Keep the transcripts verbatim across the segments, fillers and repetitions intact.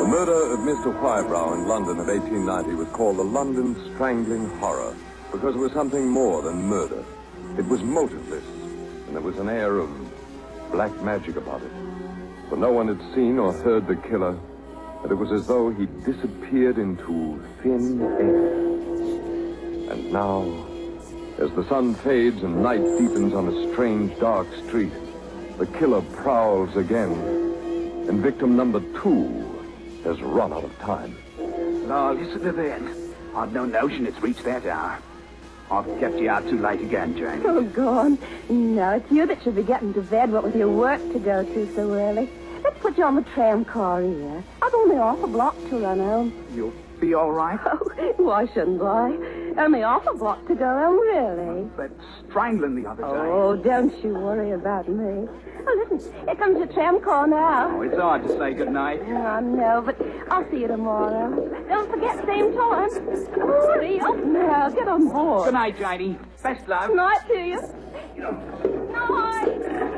The murder of Mister Whybrow in London of eighteen ninety was called the London Strangling Horror because it was something more than murder. It was motiveless, and there was an air of black magic about it. For no one had seen or heard the killer, and it was as though he disappeared into thin air. And now, as the sun fades and night deepens on a strange, dark street, the killer prowls again, and victim number two has run out of time. Oh, listen to that. I've no notion it's reached that hour. I've kept you out too late again, Jane. Oh, go on. No, it's you that should be getting to bed, what with your work to go to so early. Let's put you on the tram car here. I've only half a block to run home. You'll be all right? Oh, why shouldn't I? Only half a block to go home, really. That strangling the other day. Oh, don't you worry about me. Oh, listen, here comes your tram car now. Oh, it's hard to say goodnight. I know, but I'll see you tomorrow. Don't forget, same time. Hurry up now, get on board. Good night, Janie. Best love. Good night to you. Night.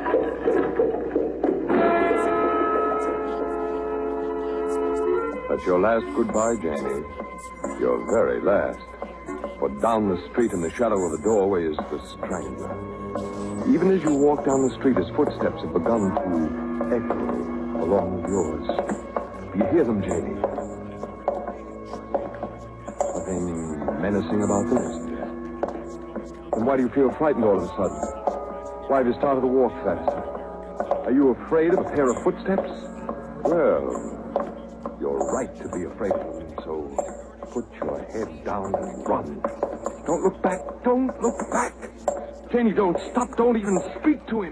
That's your last goodbye, Janie. Your very last. For down the street in the shadow of the doorway is the strangler. Even as you walk down the street, his footsteps have begun to echo along with yours. Do you hear them, Janie? Nothing menacing about them, isn't there? Then why do you feel frightened all of a sudden? Why have you started to walk faster? Are you afraid of a pair of footsteps? Well, you're right to be afraid of them, so put your head down and run. Don't look back. Don't look back. Janie, don't stop. Don't even speak to him.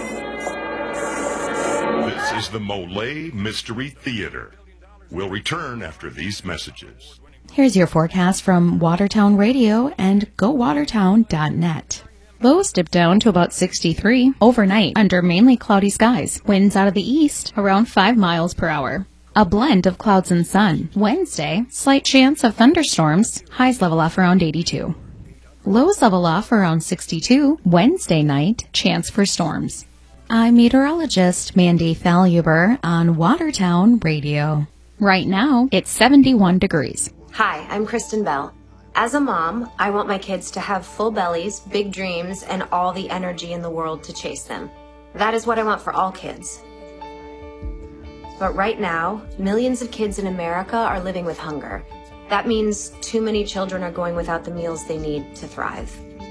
This is the Molay Mystery Theater. We'll return after these messages. Here's your forecast from Watertown Radio and go watertown dot net. Lows dip down to about sixty-three overnight under mainly cloudy skies. Winds out of the east around five miles per hour. A blend of clouds and sun. Wednesday, slight chance of thunderstorms. Highs level off around eighty-two. Lows level off around sixty-two. Wednesday night, chance for storms. I'm meteorologist Mandy Thaluber on Watertown Radio. Right now, it's seventy-one degrees. Hi, I'm Kristen Bell. As a mom, I want my kids to have full bellies, big dreams, and all the energy in the world to chase them. That is what I want for all kids. But right now, millions of kids in America are living with hunger. That means too many children are going without the meals they need to thrive.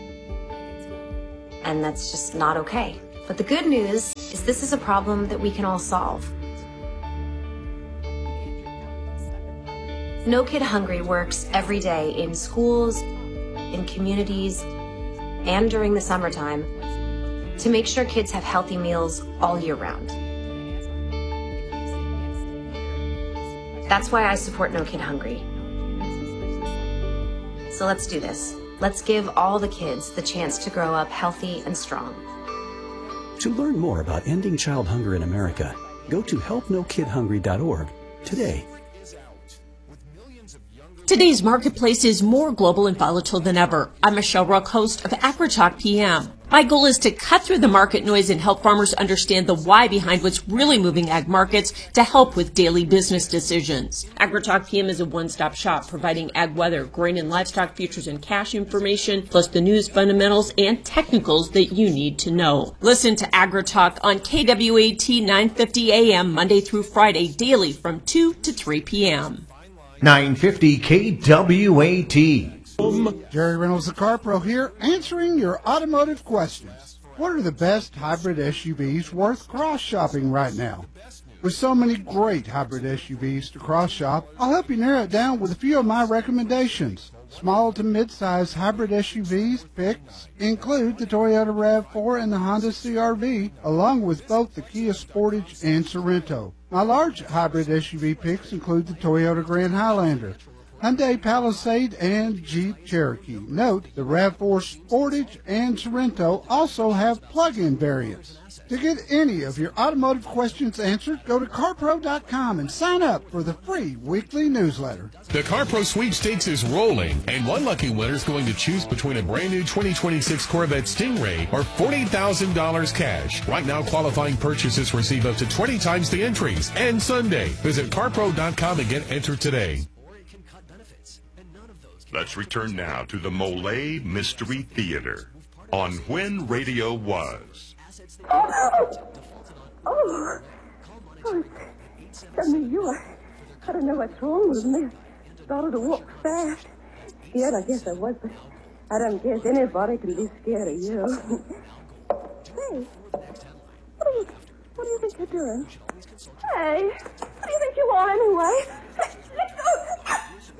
And that's just not okay. But the good news is this is a problem that we can all solve. No Kid Hungry works every day in schools, in communities, and during the summertime to make sure kids have healthy meals all year round. That's why I support No Kid Hungry. So let's do this. Let's give all the kids the chance to grow up healthy and strong. To learn more about ending child hunger in America, go to help no kid hungry dot org today. Today's marketplace is more global and volatile than ever. I'm Michelle Rook, host of AgriTalk P M. My goal is to cut through the market noise and help farmers understand the why behind what's really moving ag markets to help with daily business decisions. AgriTalk P M is a one-stop shop providing ag weather, grain and livestock futures and cash information, plus the news fundamentals and technicals that you need to know. Listen to AgriTalk on K W A T nine fifty A M Monday through Friday daily from two to three p m nine fifty K W A T. Jerry Reynolds, the Car Pro here, answering your automotive questions. What are the best hybrid S U Vs worth cross-shopping right now? With so many great hybrid S U Vs to cross-shop, I'll help you narrow it down with a few of my recommendations. Small to mid-size hybrid S U Vs picks include the Toyota RAV four and the Honda C R V, along with both the Kia Sportage and Sorento. My large hybrid S U V picks include the Toyota Grand Highlander, Hyundai Palisade, and Jeep Cherokee. Note, the RAV four Sportage and Sorento also have plug-in variants. To get any of your automotive questions answered, go to car pro dot com and sign up for the free weekly newsletter. The CarPro sweepstakes is rolling, and one lucky winner is going to choose between a brand new twenty twenty-six Corvette Stingray or forty thousand dollars cash. Right now, qualifying purchases receive up to twenty times the entries. And Sunday, visit car pro dot com and get entered today. Let's return now to the Mole Mystery Theater on When Radio Was. Oh, oh, oh, tell me you. I, I don't know what's wrong with me. I started to walk fast. Scared, I guess I was, but I don't guess anybody can be scared of you. Hey, what do you, what do you think you're doing? Hey, what do you think you are anyway? Let go!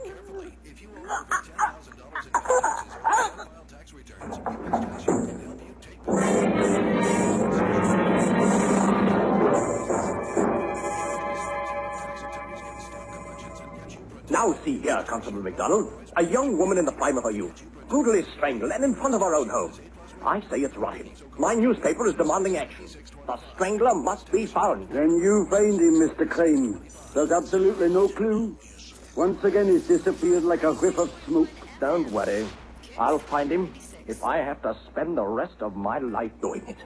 Now see here, Constable McDonald. A young woman in the prime of her youth, brutally strangled and in front of her own home. I say it's rotten. My newspaper is demanding action. The strangler must be found. Then you find him, Mister Crane. There's absolutely no clue. Once again, he's disappeared like a whiff of smoke. Don't worry. I'll find him if I have to spend the rest of my life doing it.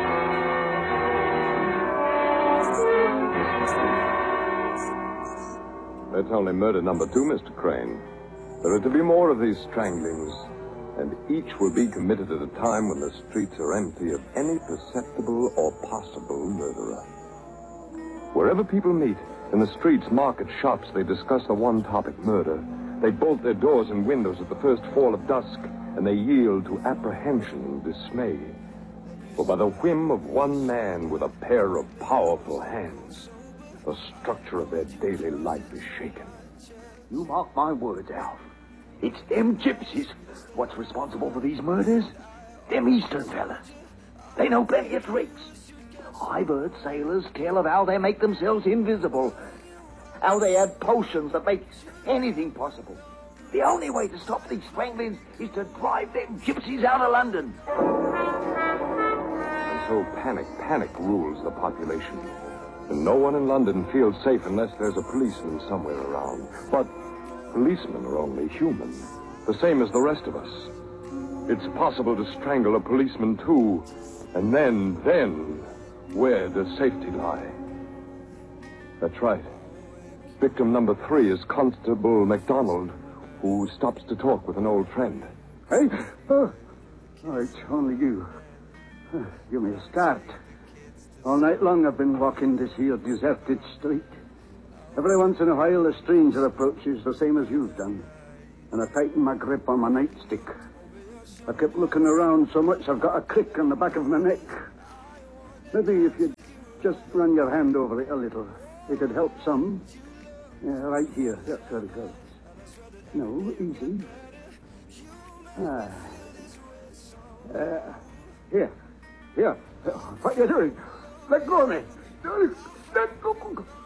That's only murder number two, Mister Crane. There are to be more of these stranglings, and each will be committed at a time when the streets are empty of any perceptible or possible murderer. Wherever people meet, in the streets, markets, shops, they discuss the one topic, murder. They bolt their doors and windows at the first fall of dusk, and they yield to apprehension and dismay. For by the whim of one man with a pair of powerful hands, the structure of their daily life is shaken. You mark my words, Alf. It's them gypsies what's responsible for these murders. Them Eastern fellas. They know plenty of tricks. I've heard sailors tell of how they make themselves invisible. How they add potions that make anything possible. The only way to stop these stranglings is to drive them gypsies out of London. And so panic, panic rules the population. And no one in London feels safe unless there's a policeman somewhere around. But policemen are only human, the same as the rest of us. It's possible to strangle a policeman too, and then, then, where does safety lie? That's right. Victim number three is Constable MacDonald, who stops to talk with an old friend. Hey? Oh, oh it's only you. Give me a start. All night long I've been walking this here deserted street. Every once in a while a stranger approaches the same as you've done, and I tighten my grip on my nightstick. I kept looking around so much I've got a crick on the back of my neck. Maybe if you'd just run your hand over it a little, it could help some. Yeah, right here. That's where it goes. No, easy. Ah. Uh, here. Here. What are you doing? Let go of me. Let go.